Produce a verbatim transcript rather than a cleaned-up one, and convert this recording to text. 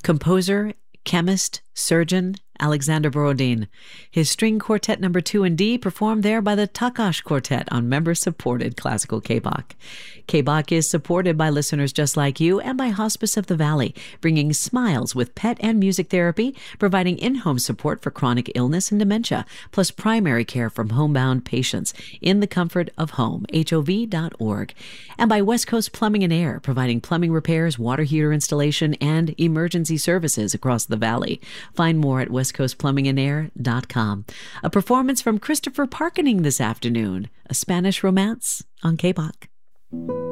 Composer, chemist, surgeon, Alexander Borodin. His string quartet number two in D performed there by the Takash Quartet on member-supported classical K B O C. K B O C is supported by listeners just like you and by Hospice of the Valley, bringing smiles with pet and music therapy, providing in-home support for chronic illness and dementia, plus primary care from homebound patients in the comfort of home, H O V dot org. And by West Coast Plumbing and Air, providing plumbing repairs, water heater installation, and emergency services across the valley. Find more at west coast plumbing and air dot com. A performance from Christopher Parkening this afternoon, A Spanish Romance on K B O C.